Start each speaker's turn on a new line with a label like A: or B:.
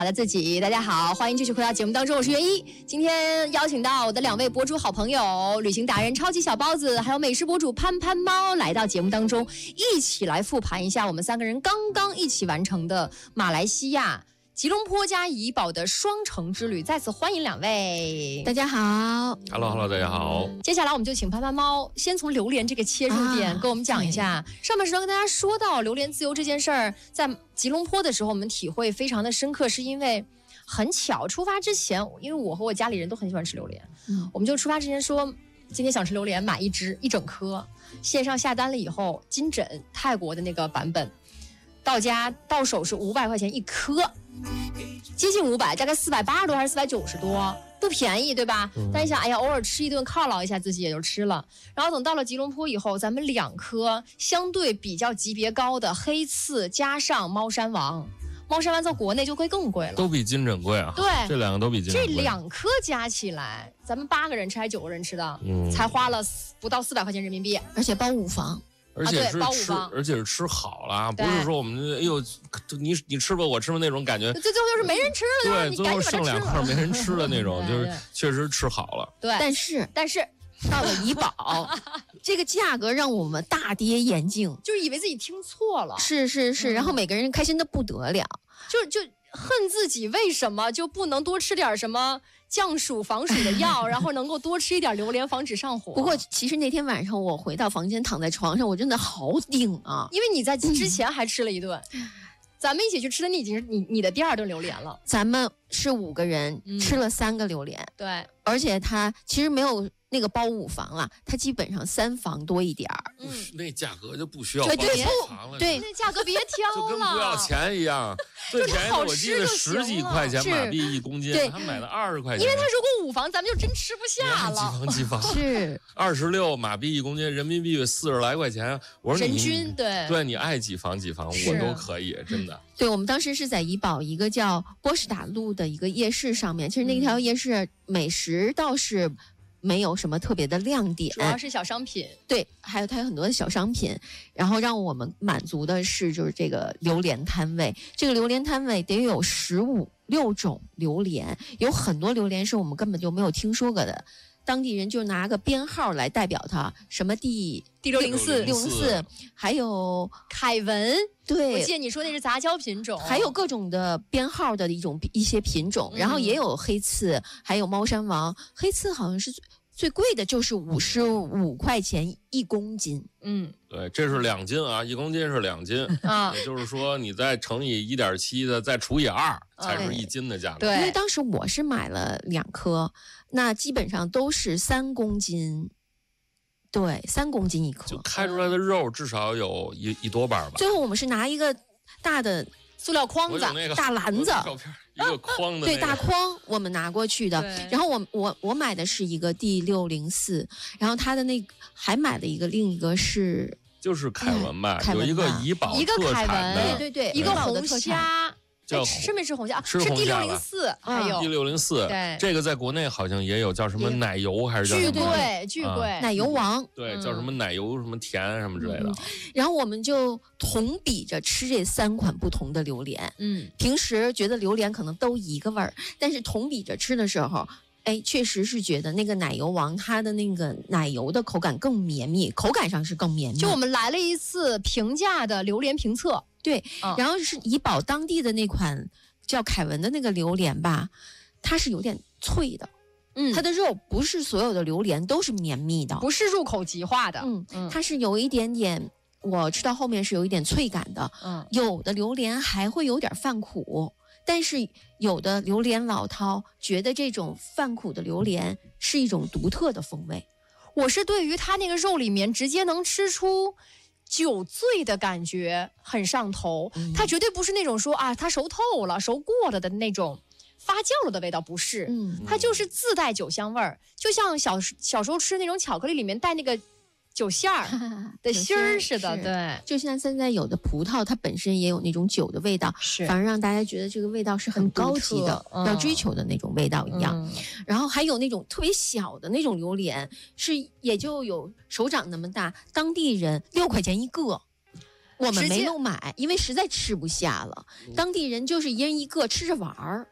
A: 好的，自己大家好，欢迎继续回到节目当中，我是袁一。今天邀请到我的2位博主好朋友，旅行达人超级小包子，还有美食博主潘潘猫来到节目当中，一起来复盘一下我们3个人刚刚一起完成的马来西亚吉隆坡加怡保的双城之旅。再次欢迎2位，
B: 大家好。
C: Hello， 大家好。
A: 接下来我们就请潘潘猫先从榴莲这个切入点跟我们讲一下。上半时段跟大家说到榴莲自由这件事儿，在吉隆坡的时候我们体会非常的深刻，是因为很巧，出发之前，因为我和我家里人都很喜欢吃榴莲，我们就出发之前说今天想吃榴莲，买一整颗，线上下单了以后，金枕泰国的那个版本，到家到手是500块钱一颗，接近500，大概480多还是490多，不便宜，对吧？但是想，哎呀，偶尔吃一顿犒劳一下自己也就吃了。然后等到了吉隆坡以后，咱们2颗相对比较级别高的黑刺加上猫山王。猫山王在国内就会更贵了，
C: 都比金枕贵啊。
A: 对，
C: 这2个都比金枕贵。
A: 这2颗加起来，咱们8个人吃还是9个人吃的，才花了不到400块钱人民币，
B: 而且包5房。
C: 而且是吃，
A: 啊、
C: 而且是吃好了，不是说我们哎呦，你吃吧，我吃吧那种感觉。
A: 最后就是没人吃了，
C: 对，最后剩2块没人吃的那种，就是确实吃好了。
A: 对，
B: 但是到了怡保，这个价格让我们大跌眼镜，
A: 就是以为自己听错了。
B: 是，然后每个人开心的不得了，
A: 就恨自己为什么就不能多吃点什么降暑防暑的药，然后能够多吃一点榴莲防止上火。
B: 不过其实那天晚上我回到房间躺在床上，我真的好顶啊，
A: 因为你在之前还吃了一顿，咱们一起去吃的，你已经是你的第2顿榴莲了。
B: 咱们是5个人，吃了3个榴莲，
A: 对，
B: 而且它其实没有那个包5房了，它基本上3房多一点儿。
C: 那价格就不需要包
B: 5
C: 房了。
B: 对，
A: 那价格别挑了，
C: 就跟不要钱一样。最便宜的我记得10几块钱马币1公斤，他买了20块钱。
A: 因为他如果5房，咱们就真吃不下了。
C: 几房
B: 是
C: 26马币1公斤，人民币40来块钱。我说你
A: 人均
C: 对你爱几房我都可以，真的。
B: 对，我们当时是在怡保一个叫波士打路的一个夜市上面，其实那条夜市美食倒是没有什么特别的亮点，
A: 主要是小商品。
B: 对，还有它有很多的小商品，然后让我们满足的是就是这个榴莲摊位。这个榴莲摊位得有15、16种榴莲，有很多榴莲是我们根本就没有听说过的，当地人就拿个编号来代表它，什么第604，还有
A: 凯文。
B: 对，
A: 我记得你说那是杂交品种，
B: 还有各种的编号的一些品种，然后也有黑刺，还有猫山王。黑刺好像是最贵的，就是55块钱1公斤。
C: 对，这是2斤啊，1公斤是2斤啊，也就是说你再乘以1.7的，再除以2，才是1斤的价格。
A: 对，
B: 因为当时我是买了2颗，那基本上都是3公斤。对，3公斤1颗，
C: 就开出来的肉至少有一多半吧。
B: 最后我们是拿一个大的
A: 塑料筐子、
B: 大篮子，
C: 一个筐的、
B: 对，大筐我们拿过去的。然后我买的是一个第604，然后他的那个还买了另一个是
C: 就是凯文吧，有一个怡保特产的，
B: 对，
A: 一个红虾。吃没吃红虾？
C: 是
A: 第604，还有
C: 第604。
A: 对，
C: 这个在国内好像也有，叫什么奶油还是叫什么？
A: 巨贵，
B: 奶油王。
C: 对，叫什么奶油什么甜什么之类的。
B: 然后我们就同比着吃这3款不同的榴莲。平时觉得榴莲可能都一个味儿，但是同比着吃的时候，确实是觉得那个奶油王它的那个奶油的口感更绵密，口感上是更绵密。
A: 就我们来了一次平价的榴莲评测。
B: 对，然后是怡保当地的那款叫凯文的那个榴莲吧，它是有点脆的，它的肉不是所有的榴莲都是绵密的，
A: 不是入口即化的，
B: 它是有一点点，我吃到后面是有一点脆感的，有的榴莲还会有点泛苦，但是有的榴莲老饕觉得这种泛苦的榴莲是一种独特的风味。
A: 我是对于它那个肉里面直接能吃出酒醉的感觉很上头，它绝对不是那种说它熟透了、熟过了的那种发酵了的味道，不是，它就是自带酒香味儿，就像小时候吃那种巧克力里面带那个酒馅儿的芯儿似的，对，
B: 就像现在有的葡萄，它本身也有那种酒的味道，
A: 是，
B: 反而让大家觉得这个味道是很高级的，要追求的那种味道一样。然后还有那种特别小的那种榴莲，是也就有手掌那么大，当地人6块钱一个。 我们没有买，因为实在吃不下了。当地人就是一人一个吃着玩儿。